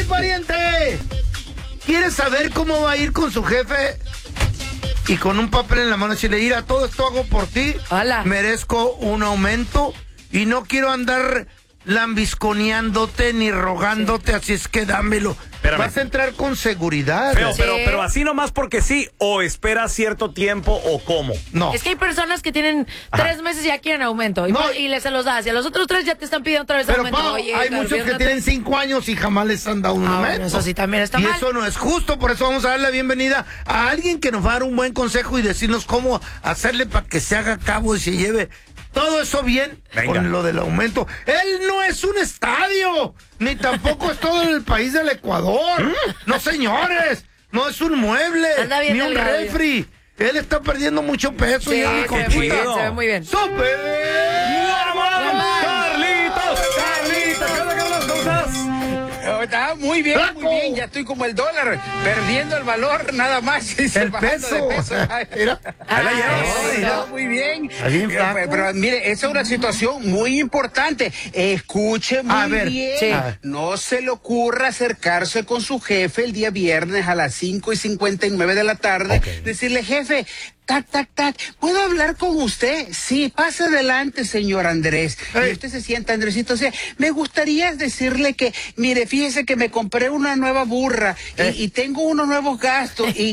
pariente! ¿Quieres saber cómo va a ir con su jefe? Y con un papel en la mano decirle, mira, todo esto hago por ti. Hola. Merezco un aumento y no quiero andar lambisconeándote ni rogándote, así es que dámelo. Espérame. Vas a entrar con seguridad. Pero así nomás porque sí, o esperas cierto tiempo o cómo. No. Es que hay personas que tienen 3 meses y ya quieren aumento y, No. y se los das. Y a los otros 3 ya te están pidiendo otra vez Pero aumento. Pau, Oye, hay Gabriel, muchos que no te- tienen 5 años y jamás les han dado un Ah, aumento. bueno, eso sí también está y mal. eso no es justo, por eso vamos a dar la bienvenida a alguien que nos va a dar un buen consejo y decirnos cómo hacerle para que se haga cabo y se lleve todo eso bien. Venga. Con lo del aumento. Él no es un estadio, ni tampoco es todo el país del Ecuador. No, señores, no es un mueble, Anda bien ni un delgado. refri. Él está perdiendo mucho peso. Sí, y se ve muy bien, chido. se ve muy bien. ¡Súper! ¡Carlitos! ¡Carlitos! ¿Qué onda, Carlos? ¿Cómo estás? Está muy bien, ya estoy como el dólar, perdiendo el valor nada más. El bajando peso. de peso. Mira. Ahí la llevas. Está muy bien. Está bien flaco. Pero mire, esa es una situación muy importante. Escuche muy A ver, bien. sí. No se le ocurra acercarse con su jefe el día viernes a las 5:59 de la tarde. Ok. Decirle, jefe, tac, tac, tac, ¿puedo hablar con usted? Sí, pase adelante, señor Andrés. Hey. Y usted se sienta, Andresito. O sea, me gustaría decirle que, mire, fíjese que me compré una nueva burra y tengo unos nuevos gastos y